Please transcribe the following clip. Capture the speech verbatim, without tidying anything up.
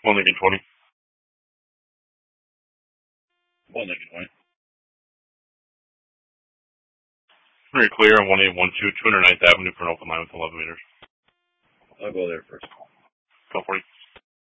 One Lincoln twenty. One Lincoln twenty. Very clear on one eight one two, two hundred ninth Avenue for an open line with eleven meters. I'll go there first. Go forty.